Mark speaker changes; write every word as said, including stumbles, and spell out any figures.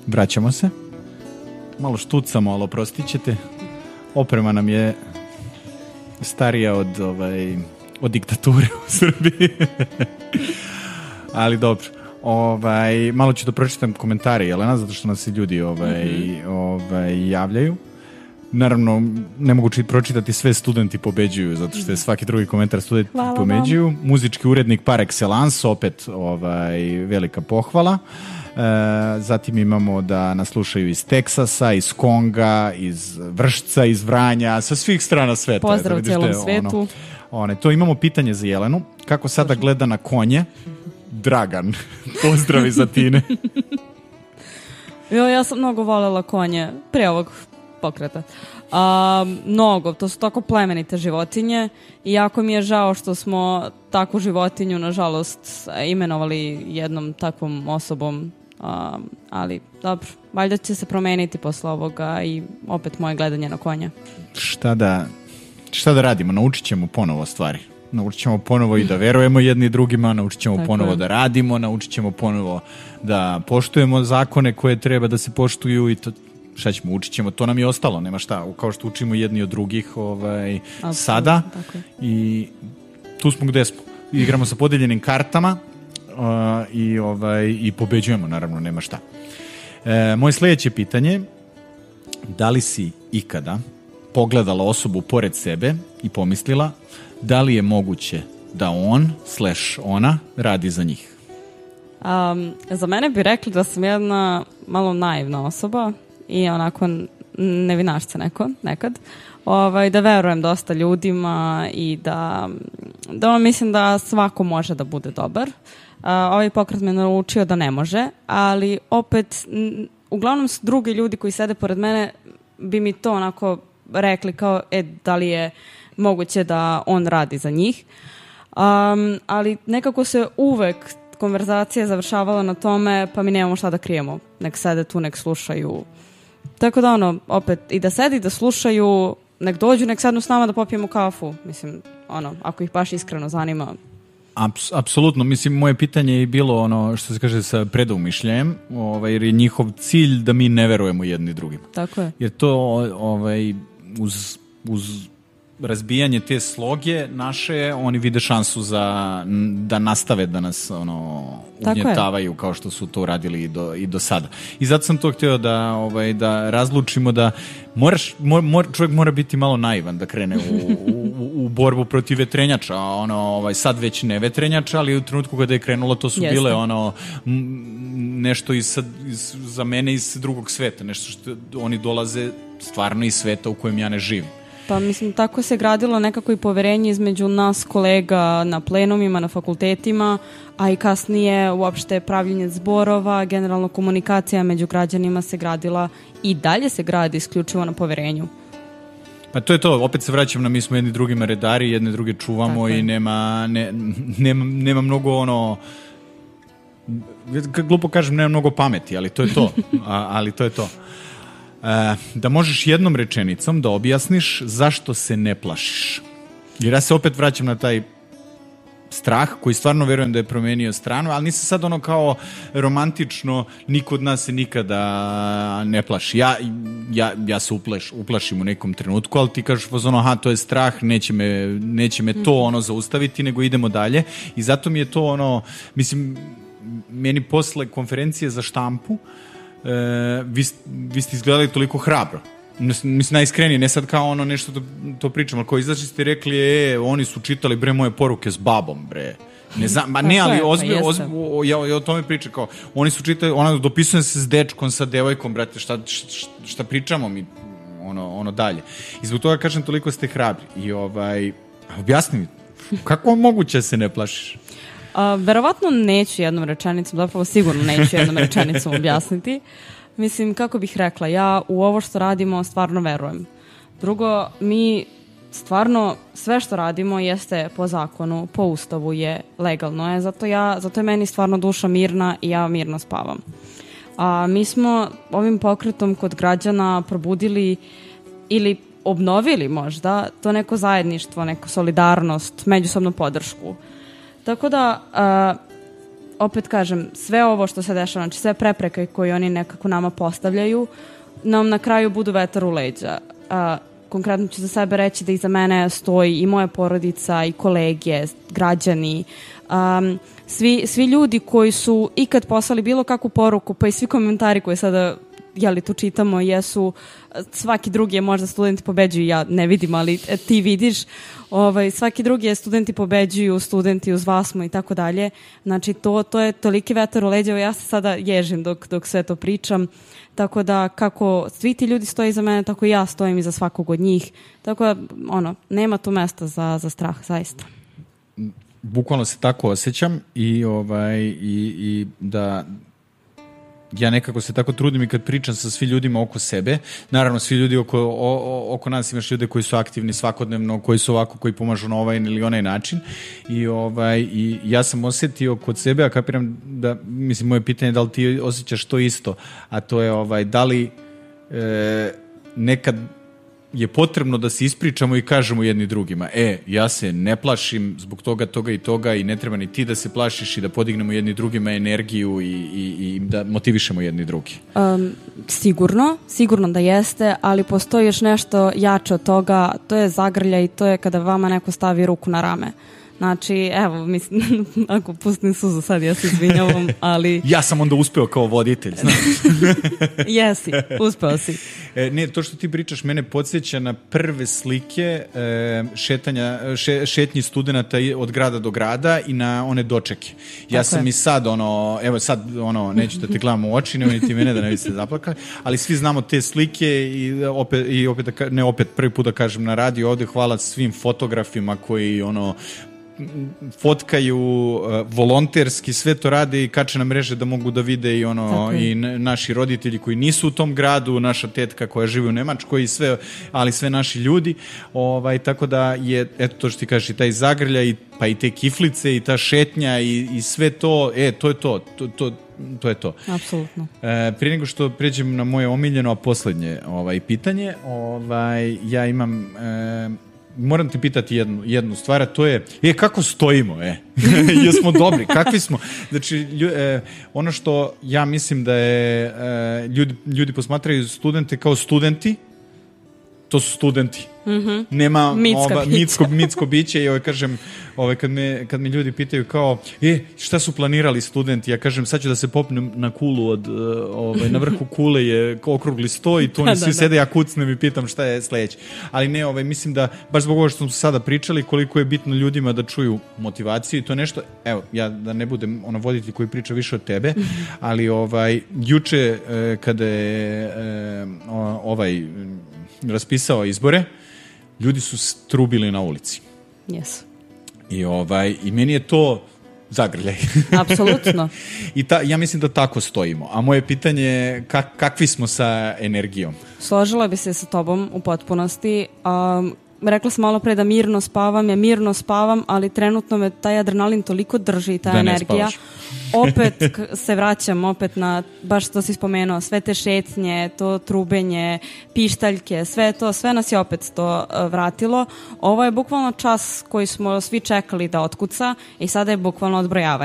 Speaker 1: Vraćamo se. Malo štucamo, ali oprostit ćete. Oprema nam je starija od, ovaj, od diktature u Srbiji. Ali dobro. Ovaj, malo ću da pročitam komentare, Jelena, zato što nas se ljudi ovaj, mm-hmm. ovaj, javljaju. Naravno, ne mogu čit, pročitati sve studenti pobeđuju, zato što je svaki drugi komentar studenti hvala pobeđuju. Vam. Muzički urednik par excellence, opet ovaj, velika pohvala. E, zatim imamo da nas slušaju iz Teksasa, iz Konga, iz Vršca, iz Vranja, sa svih strana sveta.
Speaker 2: Pozdrav u cijelom svetu.
Speaker 1: Ono, one, to imamo pitanje za Jelenu. Kako sada gleda na konje? Dragan. Pozdravi za Tine.
Speaker 2: Jo, ja sam mnogo voljela konje pre ovog pokreta. A, mnogo, to su tako plemenite životinje i jako mi je žao što smo takvu životinju, nažalost, imenovali jednom takvom osobom, a, ali dobro, valjda će se promeniti posle ovoga i opet moje gledanje na konja.
Speaker 1: Šta da, šta da radimo? Naučit ćemo ponovo stvari. Naučit ćemo ponovo i da verujemo jedni drugima, naučit ćemo tako ponovo je. Da radimo, naučit ćemo ponovo da poštujemo zakone koje treba da se poštuju i to šta ćemo, učit ćemo, to nam je ostalo, nema šta, kao što učimo jedni od drugih ovaj, sada i tu smo gde smo. Igramo sa podeljenim kartama uh, i, ovaj, i pobeđujemo, naravno, nema šta. E, moje sljedeće pitanje, da li si ikada pogledala osobu pored sebe i pomislila da li je moguće da on slash ona radi za njih?
Speaker 2: Um, za mene bi rekli da sam jedna malo naivna osoba i onako nevinašca neko, nekad, ovaj, da verujem dosta ljudima i da, da mislim da svako može da bude dobar. Uh, ovaj pokret me naučio da ne može, ali opet, n- uglavnom su drugi ljudi koji sede pored mene bi mi to onako rekli kao, e, da li je moguće da on radi za njih. Um, ali nekako se uvek konverzacija završavala na tome, pa mi nemamo šta da krijemo. Nek sede tu, nek slušaju. Tako da ono, opet, i da sedi, da slušaju, nek dođu, nek sednu s nama da popijemo kafu. Mislim, ono, ako ih baš iskreno zanima.
Speaker 1: Aps, apsolutno, mislim, moje pitanje je bilo ono, što se kaže, sa predoumišljajem, ovaj, jer je njihov cilj da mi ne verujemo jedni drugima.
Speaker 2: Tako je.
Speaker 1: Jer to, ovaj, uz, uz razbijanje te sloge naše, oni vide šansu za da nastave da nas ono ugnjetavaju kao što su to radili i do, i do sada. I zato sam to htio da, ovaj, da razlučimo da moraš, mor, mor, čovjek mora biti malo naivan da krene u, u, u borbu protiv vetrenjača. Ono, ovaj, sad već ne vetrenjača, ali u trenutku kada je krenulo to su Jeste. bile ono m, nešto iz, iz, za mene iz drugog sveta. Nešto što oni dolaze stvarno iz sveta u kojem ja ne živim.
Speaker 2: Pa mislim, tako se gradilo nekako i poverenje između nas kolega na plenumima, na fakultetima, a i kasnije uopšte pravljenje zborova, generalno komunikacija među građanima se gradila i dalje se gradi isključivo na poverenju.
Speaker 1: Pa to je to, opet se vraćam na mi smo jedni drugima redari, jedne druge čuvamo i nema, ne, nema, nema mnogo ono, glupo kažem, nema mnogo pameti, ali to je to, A, ali to je to. E, da možeš jednom rečenicom da objasniš zašto se ne plašiš. Jer ja se opet vraćam na taj strah koji stvarno verujem da je promenio stranu, ali nisam sad ono kao romantično, niko od nas se nikada ne plaši. Ja, ja, ja se uplaš, uplašim u nekom trenutku, ali ti kažeš ono, aha, to je strah, neće me, neće me to ono zaustaviti, nego idemo dalje. I zato mi je to ono, mislim, meni posle konferencije za štampu E, vi, vi ste izgledali toliko hrabro. Mislim, najiskrenije, ne sad kao ono nešto to, to pričam, ali kao izašli ste rekli, e, oni su čitali, bre, moje poruke s babom, bre. Ne znam, ma ne, ali ozbiljno, ozbiljno, ja, ja o tome pričam, kao, oni su čitali, ona, dopisujem se s dečkom, sa devojkom, brate, šta, šta, šta pričamo mi, ono, ono dalje. I zbog toga kažem, toliko ste hrabri. I ovaj, objasni mi, kako moguće se ne plašiš?
Speaker 2: Uh, verovatno neću jednom rečenicom, zapravo sigurno neću jednom rečenicom objasniti. Mislim, kako bih rekla, ja u ovo što radimo stvarno verujem. Drugo, mi stvarno sve što radimo jeste po zakonu, po ustavu je, legalno je, zato, ja, zato je meni stvarno duša mirna i ja mirno spavam. A mi smo ovim pokretom kod građana probudili ili obnovili možda to neko zajedništvo, neku solidarnost, međusobnu podršku. Tako da, uh, opet kažem, sve ovo što se dešava, znači sve prepreke koje oni nekako nama postavljaju, nam na kraju budu vetar u leđa. A, konkretno ću za sebe reći da iza mene stoji i moja porodica i kolege, građani, um, svi, svi ljudi koji su ikad poslali bilo kakvu poruku, pa i svi komentari koje sada jeli tu čitamo, jesu svaki drugi je možda studenti pobeđuju, ja ne vidim, ali ti vidiš, ovaj, svaki drugi je studenti pobeđuju, studenti uz vas smo i tako dalje. Znači to, to je toliki vetar u leđa, ja se sada ježim dok, dok sve to pričam. Tako da kako svi ti ljudi stoji iza mene, tako i ja stojim iza svakog od njih. Tako da, ono, nema tu mesta za, za strah, zaista.
Speaker 1: Bukvalno se tako osjećam i, ovaj, i, i da ja nekako se tako trudim i kad pričam sa svi ljudima oko sebe. Naravno, svi ljudi oko, o, oko nas imaš ljude koji su aktivni svakodnevno, koji su ovako, koji pomažu na ovaj ili onaj način. I, ovaj, i ja sam osjetio kod sebe, a kapiram da, mislim, moje pitanje je da li ti osjećaš to isto, a to je ovaj, da li e, nekad je potrebno da se ispričamo i kažemo jedni drugima, e, ja se ne plašim zbog toga, toga i toga i ne treba ni ti da se plašiš i da podignemo jedni drugima energiju i, i, i da motivišemo jedni drugi.
Speaker 2: Um, sigurno, sigurno da jeste, ali postoji još nešto jače od toga, to je zagrljaj i to je kada vama neko stavi ruku na rame. Znači, evo, mislim, ako pustim suzu sad, ja se izvinjavam, ali...
Speaker 1: Ja sam onda uspeo kao voditelj, znaš.
Speaker 2: Jesi, uspeo si.
Speaker 1: E, ne, to što ti pričaš mene podsjeća na prve slike e, šetanja, še, šetnji studenta od grada do grada i na one dočeke. Ja Tako sam je. i sad, ono, evo sad, ono, neću da te gledam u oči, nemoj ti mene da ne bi se zaplakali, ali svi znamo te slike i opet, i opet da, ne opet, prvi put da kažem na radiju ovde, hvala svim fotografima koji, ono, fotkaju uh, volonterski, sve to rade i kače na mreže da mogu da vide i ono i naši roditelji koji nisu u tom gradu, naša tetka koja živi u Nemačkoj i sve, ali sve naši ljudi, ovaj, tako da je, eto to što ti kažeš, i taj zagrljaj, pa i te kiflice i ta šetnja i, i sve to, e, to je to, to, to to je to.
Speaker 2: Apsolutno.
Speaker 1: E, prije nego što pređem na moje omiljeno, a poslednje ovaj, pitanje, ovaj, ja imam e, moram ti pitati jednu, jednu stvar, a to je, e, kako stojimo, e? Jesmo dobri, kakvi smo? Znači, lju, e, ono što ja mislim da je, e, ljudi, ljudi posmatraju studente kao studenti, to su studenti. Mm-hmm. Nema ova, mitsko, mitsko biće i ovaj, kažem, ovaj, kad, me, kad me ljudi pitaju kao, e, šta su planirali studenti? Ja kažem, sad ću da se popnem na kulu od, ovaj, na vrhu kule je okrugli sto i tu oni svi da, sede, ja kucnem i pitam šta je sledeće. Ali ne, ovaj, mislim da, baš zbog ovo što smo sada pričali, koliko je bitno ljudima da čuju motivaciju i to nešto, evo, ja da ne budem ono voditelj koji priča više od tebe, ali ovaj, juče eh, kada je eh, ovaj raspisao izbore, ljudi su strubili na ulici.
Speaker 2: Yes.
Speaker 1: I, ovaj, i meni je to zagrljaj.
Speaker 2: Apsolutno.
Speaker 1: I ta, ja mislim da tako stojimo. A moje pitanje je kak, kakvi smo sa energijom?
Speaker 2: Složila bi se sa tobom u potpunosti. Um, rekla sam malo pre da mirno spavam, ja mirno spavam, ali trenutno me taj adrenalin toliko drži i ta da energija. Opet se vraćam opet na, baš što si spomenuo, sve te šetnje, to trubenje, pištaljke, sve to, sve nas je opet to uh, vratilo. Ovo je bukvalno čas koji smo svi čekali da otkuca i sada je bukvalno odbrojavanje.